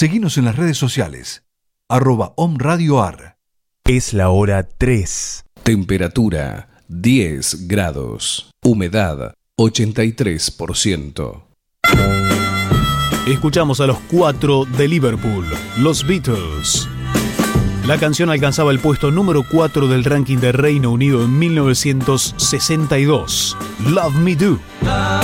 Seguinos en las redes sociales, @omradioar. Es la hora 3. Temperatura 10 grados. Humedad 83%. Escuchamos a los 4 de Liverpool, los Beatles. La canción alcanzaba el puesto número 4 del ranking de Reino Unido en 1962. Love Me Do.